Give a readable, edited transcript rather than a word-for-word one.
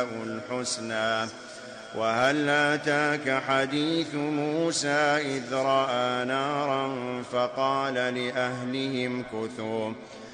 الجزاء الحسنى. وهل أتاك حديث موسى إذ رأى نارا فقال لأهلهم كثوا